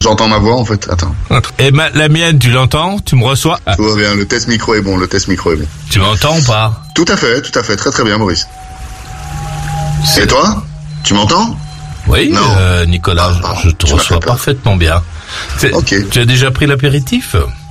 J'entends ma voix en fait, attends. Et la mienne, tu l'entends? Tu me reçois? Tout va bien, le test micro est bon, Tu m'entends ou pas? Tout à fait, très très bien Maurice. Et toi? Tu m'entends? Oui, Nicolas, je te reçois parfaitement bien. Ok. Tu as déjà pris l'apéritif?